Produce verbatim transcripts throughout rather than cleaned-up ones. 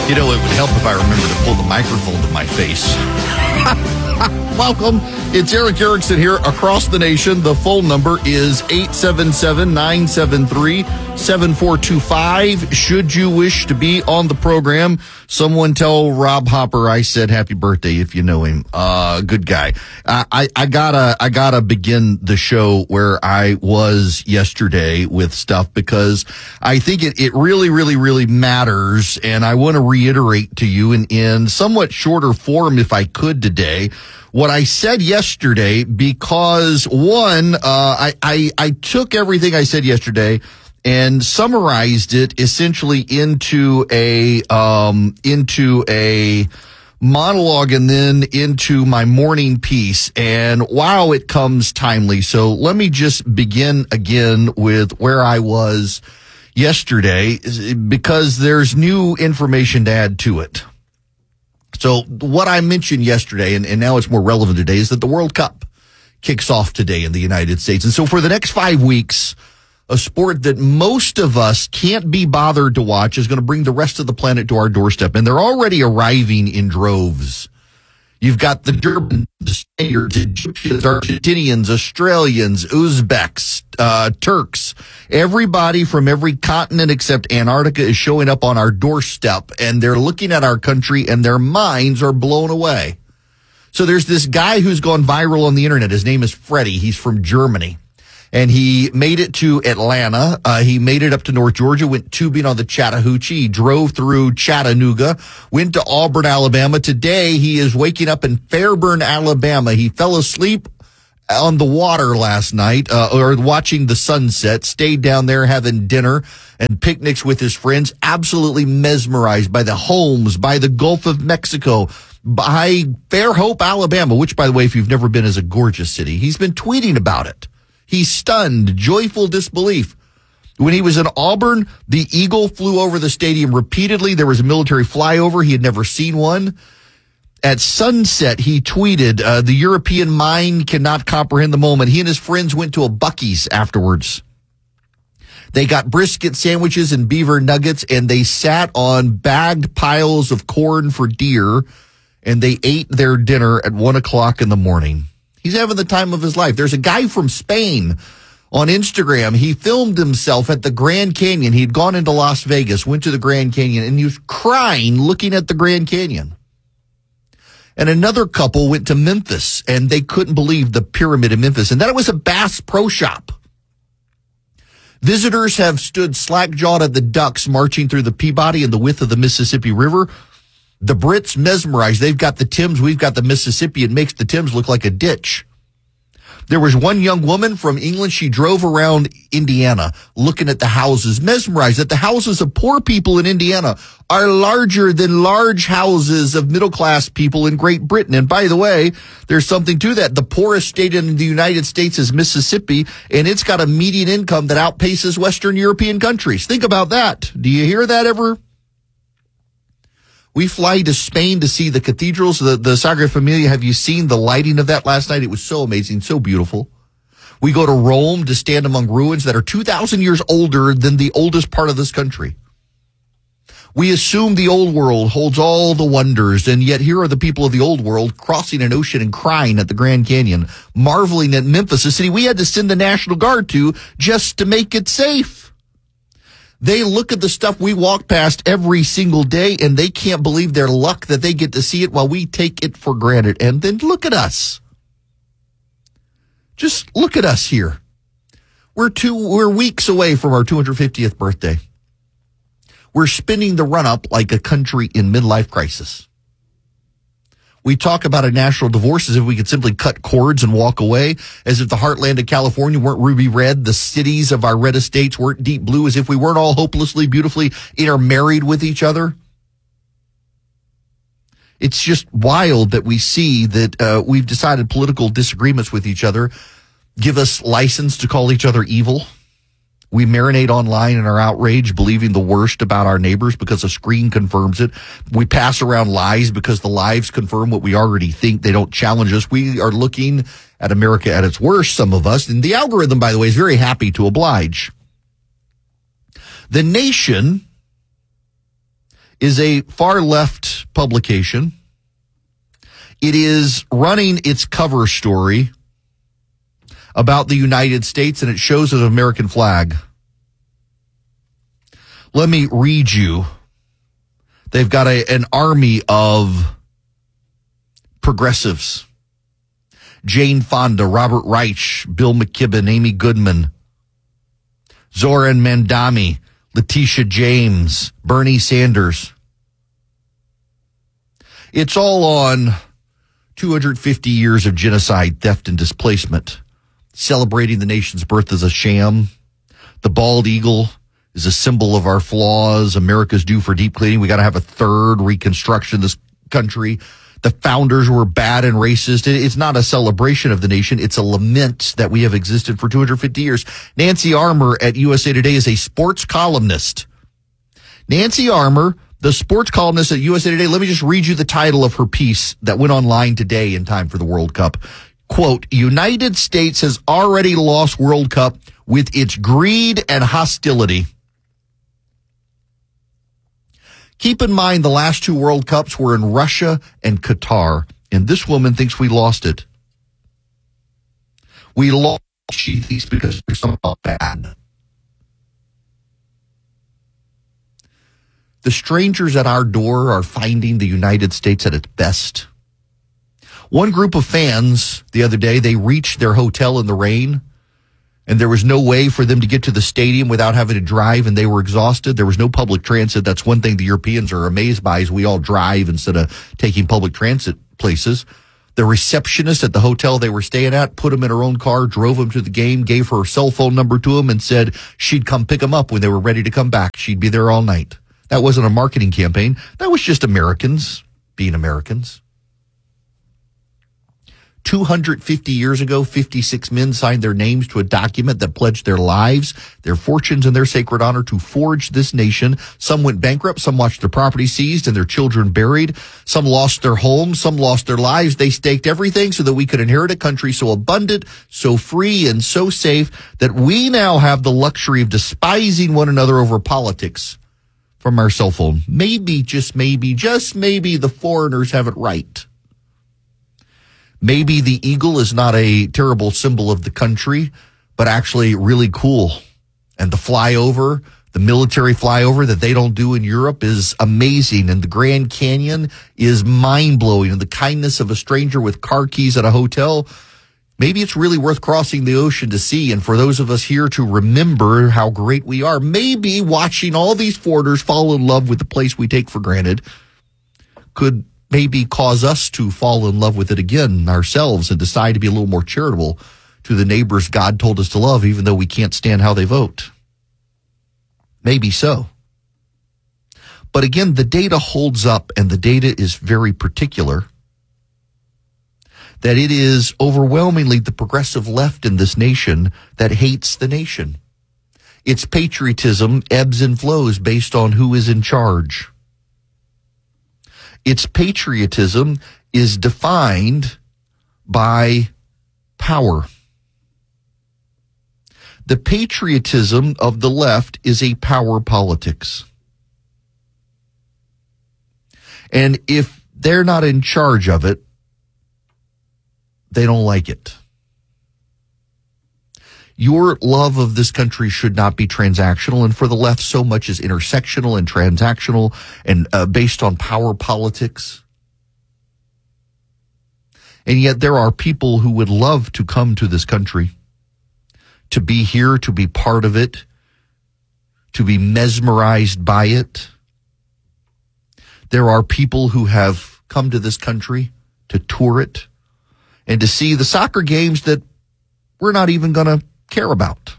You know, it would help if I remember to pull the microphone to my face. Welcome. It's Erick Erickson here across the nation. The phone number is eight seven seven, nine seven three, seven four two five. Should you wish to be on the program, someone tell Rob Hopper I said happy birthday if you know him. Uh, good guy. Uh, I, I gotta, I gotta begin the show where I was yesterday with stuff because I think it, it really, really, really matters. And I want to reiterate to you in, in somewhat shorter form, if I could today, what I said yesterday, because one, uh, I, I, I took everything I said yesterday and summarized it essentially into a, um, into a monologue and then into my morning piece. And wow, it comes timely. So let me just begin again with where I was yesterday because there's new information to add to it. So what I mentioned yesterday, and, and now it's more relevant today, is that the World Cup kicks off today in the United States. And so for the next five weeks, a sport that most of us can't be bothered to watch is going to bring the rest of the planet to our doorstep. And they're already arriving in droves. You've got the Germans, the Spaniards, Egyptians, Argentinians, Australians, Uzbeks, uh, Turks. Everybody from every continent except Antarctica is showing up on our doorstep, and they're looking at our country, and their minds are blown away. So there's this guy who's gone viral on the internet. His name is Freddie. He's from Germany. And he made it to Atlanta. Uh, he made it up to North Georgia, went tubing on the Chattahoochee. He drove through Chattanooga, went to Auburn, Alabama. Today, he is waking up in Fairburn, Alabama. He fell asleep on the water last night, uh, or watching the sunset, stayed down there having dinner and picnics with his friends, absolutely mesmerized by the homes, by the Gulf of Mexico, by Fairhope, Alabama, which, by the way, if you've never been, is a gorgeous city. He's been tweeting about it. He's stunned, joyful disbelief. When he was in Auburn, the Eagle flew over the stadium repeatedly. There was a military flyover. He had never seen one. At sunset, he tweeted, uh, the European mind cannot comprehend the moment. He and his friends went to a Buc-ee's afterwards. They got brisket sandwiches and beaver nuggets, and they sat on bagged piles of corn for deer, and they ate their dinner at one o'clock in the morning. He's having the time of his life. There's a guy from Spain on Instagram. He filmed himself at the Grand Canyon. He'd gone into Las Vegas, went to the Grand Canyon, and he was crying looking at the Grand Canyon. And another couple went to Memphis, and they couldn't believe the pyramid in Memphis. And then it was a Bass Pro Shop. Visitors have stood slack-jawed at the ducks marching through the Peabody and the width of the Mississippi River. The Brits mesmerized. They've got the Thames. We've got the Mississippi. It makes the Thames look like a ditch. There was one young woman from England. She drove around Indiana looking at the houses, mesmerized that the houses of poor people in Indiana are larger than large houses of middle-class people in Great Britain. And by the way, there's something to that. The poorest state in the United States is Mississippi, and it's got a median income that outpaces Western European countries. Think about that. Do you hear that ever? We fly to Spain to see the cathedrals, the, the Sagrada Familia. Have you seen the lighting of that last night? It was so amazing, so beautiful. We go to Rome to stand among ruins that are two thousand years older than the oldest part of this country. We assume the old world holds all the wonders, and yet here are the people of the old world crossing an ocean and crying at the Grand Canyon, marveling at Memphis, a city we had to send the National Guard to just to make it safe. They look at the stuff we walk past every single day, and they can't believe their luck that they get to see it while we take it for granted. And then look at us. Just look at us here. We're two, we're weeks away from our two hundred fiftieth birthday. We're spinning the run-up like a country in midlife crisis. We talk about a national divorce as if we could simply cut cords and walk away, as if the heartland of California weren't ruby red, the cities of our red estates weren't deep blue, as if we weren't all hopelessly, beautifully intermarried with each other. It's just wild that we see that uh, we've decided political disagreements with each other give us license to call each other evil. We marinate online in our outrage, believing the worst about our neighbors because a screen confirms it. We pass around lies because the lies confirm what we already think. They don't challenge us. We are looking at America at its worst, some of us. And the algorithm, by the way, is very happy to oblige. The nation is a far-left publication. It is running its cover story about the United States, and it shows an American flag. Let me read you. They've got a, an army of progressives. Jane Fonda, Robert Reich, Bill McKibben, Amy Goodman, Zoran Mandami, Letitia James, Bernie Sanders. It's all on two hundred fifty years of genocide, theft, and displacement. Celebrating the nation's birth as a sham. The bald eagle is a symbol of our flaws. America's due for deep cleaning. We got to have a third reconstruction of this country. The founders were bad and racist. It's not a celebration of the nation. It's a lament that we have existed for two hundred fifty years. Nancy Armour at U S A Today is a sports columnist. Nancy Armour, the sports columnist at U S A Today, let me just read you the title of her piece that went online today in time for the World Cup. Quote, United States has already lost World Cup with its greed and hostility. Keep in mind the last two World Cups were in Russia and Qatar, and this woman thinks we lost it. We lost, she thinks, because we're somehow bad. The strangers at our door are finding the United States at its best. One group of fans the other day, they reached their hotel in the rain, and there was no way for them to get to the stadium without having to drive, and they were exhausted. There was no public transit. That's one thing the Europeans are amazed by, is we all drive instead of taking public transit places. The receptionist at the hotel they were staying at put them in her own car, drove them to the game, gave her cell phone number to them, and said she'd come pick them up when they were ready to come back. She'd be there all night. That wasn't a marketing campaign. That was just Americans being Americans. two hundred fifty years ago, fifty-six men signed their names to a document that pledged their lives, their fortunes, and their sacred honor to forge this nation. Some went bankrupt. Some watched their property seized and their children buried. Some lost their homes. Some lost their lives. They staked everything so that we could inherit a country so abundant, so free, and so safe that we now have the luxury of despising one another over politics from our cell phone. Maybe, just maybe, just maybe the foreigners have it right. Maybe the eagle is not a terrible symbol of the country, but actually really cool. And the flyover, the military flyover that they don't do in Europe is amazing. And the Grand Canyon is mind-blowing. And the kindness of a stranger with car keys at a hotel, maybe it's really worth crossing the ocean to see. And for those of us here to remember how great we are, maybe watching all these foreigners fall in love with the place we take for granted could maybe cause us to fall in love with it again ourselves and decide to be a little more charitable to the neighbors God told us to love, even though we can't stand how they vote. Maybe so. But again, the data holds up, and the data is very particular, that it is overwhelmingly the progressive left in this nation that hates the nation. Its patriotism ebbs and flows based on who is in charge. Its patriotism is defined by power. The patriotism of the left is a power politics. And if they're not in charge of it, they don't like it. Your love of this country should not be transactional, and for the left, so much is intersectional and transactional and uh, based on power politics. And yet there are people who would love to come to this country, to be here, to be part of it, to be mesmerized by it. There are people who have come to this country to tour it and to see the soccer games that we're not even going to care about.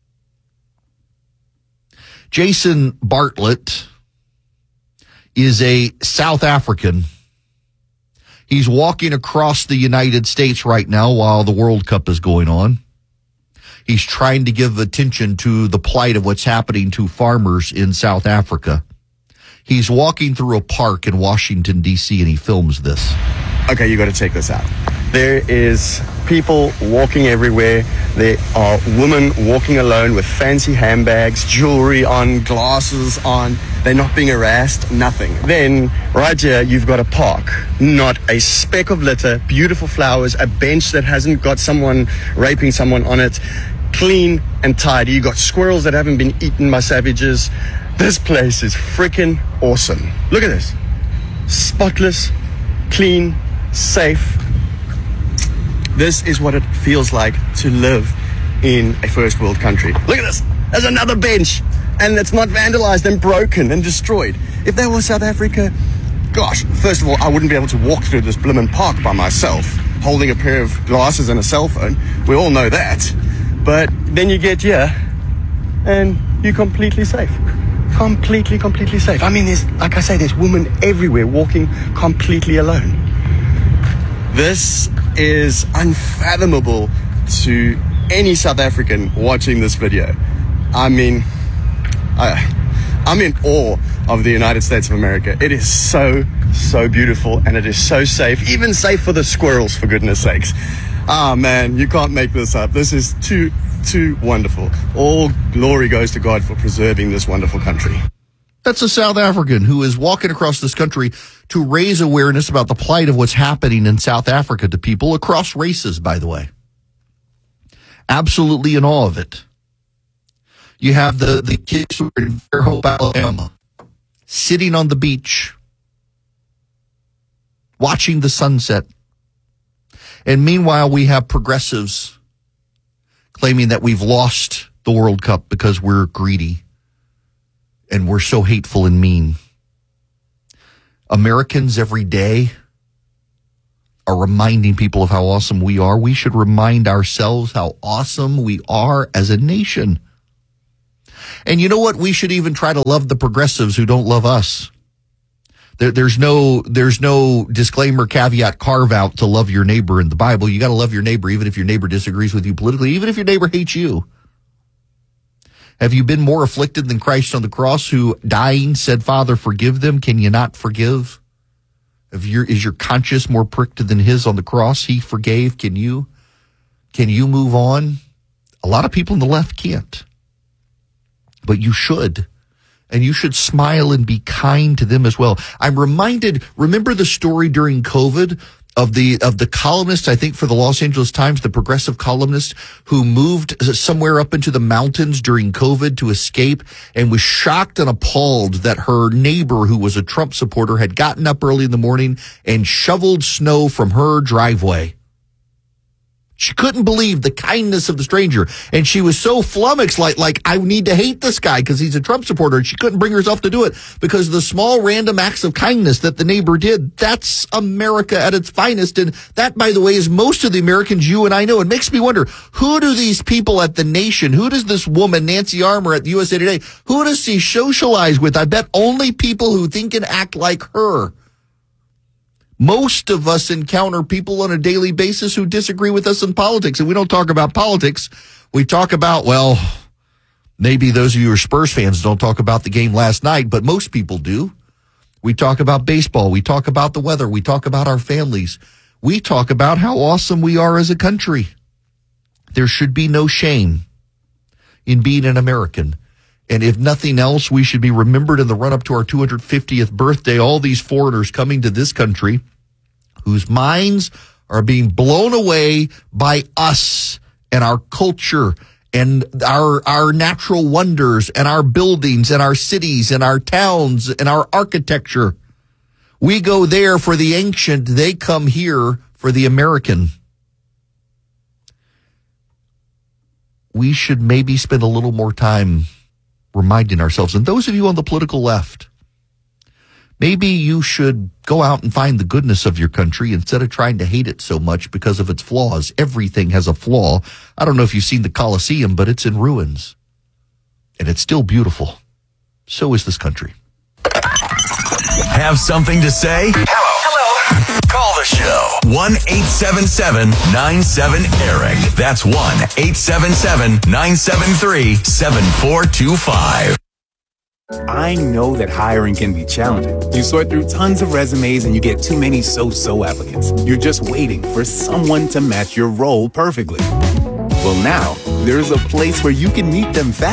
Jason Bartlett is a South African. He's walking across the United States right now while the World Cup is going on. He's trying to give attention to the plight of what's happening to farmers in South Africa. He's walking through a park in Washington, D C, and he films this. Okay, you got to check this out. There is people walking everywhere. There are women walking alone with fancy handbags, jewelry on, glasses on. They're not being harassed, nothing. Then, right here, you've got a park. Not a speck of litter, beautiful flowers, a bench that hasn't got someone raping someone on it. Clean and tidy. You got squirrels that haven't been eaten by savages. This place is freaking awesome. Look at this. Spotless, clean, safe. This is what it feels like to live in a first world country. Look at this. There's another bench. And it's not vandalized and broken and destroyed. If that was South Africa, gosh, first of all, I wouldn't be able to walk through this blimmin' park by myself, holding a pair of glasses and a cell phone. We all know that. But then you get here, and you're completely safe. Completely, completely safe. I mean, there's, like I say, there's women everywhere walking completely alone. This is unfathomable to any South African watching this video. I mean, I, I'm in awe of the United States of America. It is so, so beautiful, and it is so safe, even safe for the squirrels, for goodness sakes. Ah, man, you can't make this up. This is too, too wonderful. All glory goes to God for preserving this wonderful country. That's a South African who is walking across this country to raise awareness about the plight of what's happening in South Africa to people across races, by the way. Absolutely in awe of it. You have the, the kids who are in Fairhope, Alabama, sitting on the beach, watching the sunset. And meanwhile, we have progressives claiming that we've lost the World Cup because we're greedy and we're so hateful and mean. Americans every day are reminding people of how awesome we are. We should remind ourselves how awesome we are as a nation. And you know what? We should even try to love the progressives who don't love us. There, there's no, there's no disclaimer, caveat, carve out to love your neighbor in the Bible. You got to love your neighbor, even if your neighbor disagrees with you politically, even if your neighbor hates you. Have you been more afflicted than Christ on the cross, who dying said, Father, forgive them? Can you not forgive? If your, is your conscience more pricked than his on the cross? He forgave. Can you, can you move on? A lot of people on the left can't. But you should. And you should smile and be kind to them as well. I'm reminded, remember the story during COVID of the of the columnist, I think for the Los Angeles Times, the progressive columnist who moved somewhere up into the mountains during COVID to escape and was shocked and appalled that her neighbor, who was a Trump supporter, had gotten up early in the morning and shoveled snow from her driveway. She couldn't believe the kindness of the stranger. And she was so flummoxed, like, like I need to hate this guy because he's a Trump supporter. And she couldn't bring herself to do it because of the small random acts of kindness that the neighbor did. That's America at its finest. And that, by the way, is most of the Americans you and I know. It makes me wonder, who do these people at The Nation, who does this woman, Nancy Armour at the U S A Today, who does she socialize with? I bet only people who think and act like her. Most of us encounter people on a daily basis who disagree with us in politics. And we don't talk about politics. We talk about, well, maybe those of you who are Spurs fans don't talk about the game last night, but most people do. We talk about baseball. We talk about the weather. We talk about our families. We talk about how awesome we are as a country. There should be no shame in being an American. And if nothing else, we should be remembered in the run-up to our two hundred fiftieth birthday, all these foreigners coming to this country whose minds are being blown away by us and our culture and our our natural wonders and our buildings and our cities and our towns and our architecture. We go there for the ancient. They come here for the American. We should maybe spend a little more time reminding ourselves, and those of you on the political left, maybe you should go out and find the goodness of your country instead of trying to hate it so much because of its flaws. Everything has a flaw. I don't know if you've seen the Colosseum, but it's in ruins. And it's still beautiful. So is this country. Have something to say? Hello. Hello. Call the show. one eight seven seven nine seven Eric. That's one eight seven seven nine seven three seven four two five. I know that hiring can be challenging. You sort through tons of resumes and you get too many so-so applicants. You're just waiting for someone to match your role perfectly. Well, now, there's a place where you can meet them fast.